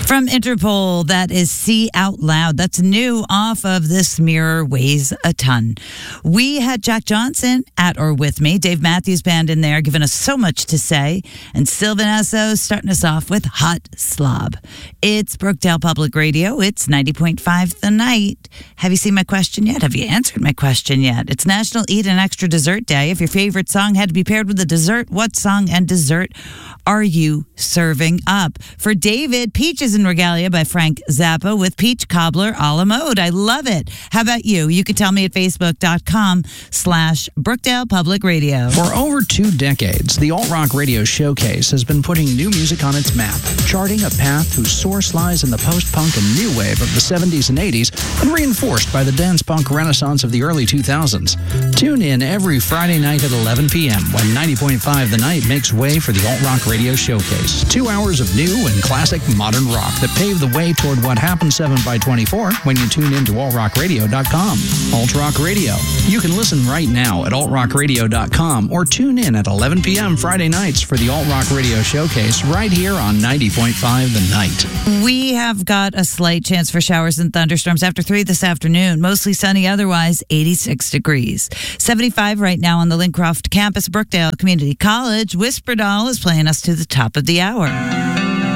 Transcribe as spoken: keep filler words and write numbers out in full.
From Interpol, that is See Out Loud. That's new off of This Mirror Weighs a Ton. We had Jack Johnson at or with me, Dave Matthews Band in there, giving us so much to say, and Sylvan Esso starting us off with Hot Slob. It's Brookdale Public Radio. It's ninety point five The Night. Have you seen my question yet? Have you answered my question yet? It's National Eat an Extra Dessert Day. If your favorite song had to be paired with a dessert, what song and dessert are you serving up? For David, Peaches and Regalia by Frank Zappa with peach cobbler a la mode. I love it. How about you? You can tell me at facebook.com slash Brookdale Public Radio. For over two decades, the Alt Rock Radio Showcase has been putting new music on its map, charting a path whose source lies in the post-punk and new wave of the seventies and eighties and reinforced by the dance punk renaissance of the early two thousands. Tune in every Friday night at eleven p.m. when ninety point five The Night makes way for the Alt Rock Radio Showcase. Two hours of new and classic modern rock that pave the way toward what happens seven by twenty-four when you tune in to alt rock radio dot com. Alt Rock Radio. You can listen right now at alt rock radio dot com or tune in at eleven p.m. Friday nights for the Alt Rock Radio Showcase right here on ninety point five The Night. We have got a slight chance for showers and thunderstorms after three this afternoon. Mostly sunny otherwise, eighty-six degrees. seventy-five right now on the Lincroft campus, Brookdale Community College. Whisper Doll is playing us to the top of the hour.